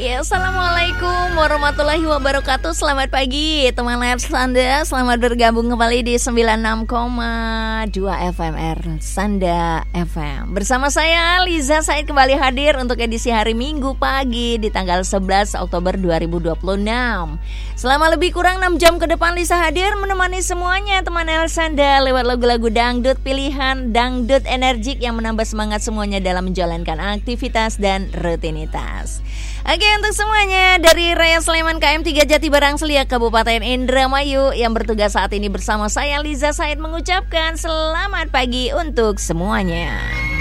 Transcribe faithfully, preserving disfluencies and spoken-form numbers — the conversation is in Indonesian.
Ya, assalamualaikum warahmatullahi wabarakatuh. Selamat pagi teman Layar Sanda. Selamat bergabung kembali di sembilan puluh enam koma dua F M R Sanda F M. Bersama saya Liza Said kembali hadir untuk edisi hari Minggu pagi di tanggal sebelas Oktober dua ribu dua puluh enam. Selama lebih kurang enam jam ke depan Liza hadir menemani semuanya teman Layar Sanda lewat lagu-lagu dangdut pilihan, dangdut energik yang menambah semangat semuanya dalam menjalankan aktivitas dan rutinitas. Oke, untuk semuanya dari Raya Sleman K M tiga Jati Barang Selia Kabupaten Indramayu yang bertugas saat ini bersama saya Liza Said mengucapkan selamat pagi untuk semuanya.